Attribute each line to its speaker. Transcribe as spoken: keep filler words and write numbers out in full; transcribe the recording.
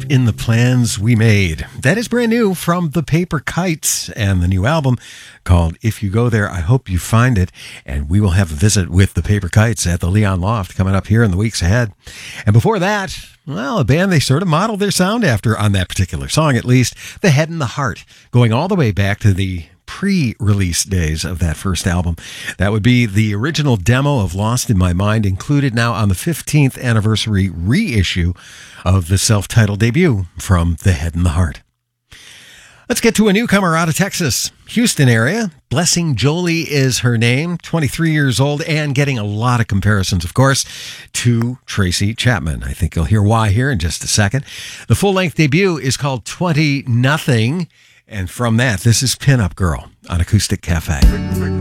Speaker 1: in the plans we made. That is brand new from the Paper Kites and the new album called If You Go There, I Hope You Find It. And we will have a visit with the Paper Kites at the Leon Loft coming up here in the weeks ahead. And before that, well, a band they sort of modeled their sound after on that particular song, at least, The Head and the Heart, going all the way back to the pre-release days of that first album. That would be the original demo of Lost in My Mind, included now on the fifteenth anniversary reissue of the self-titled debut from The Head and the Heart. Let's get to a newcomer out of Texas, Houston area. Blessing Jolie is her name, twenty-three years old, and getting a lot of comparisons, of course, to Tracy Chapman. I think you'll hear why here in just a second. The full-length debut is called twenty nothing. And from that, this is Pin Up Girl on Acoustic Cafe.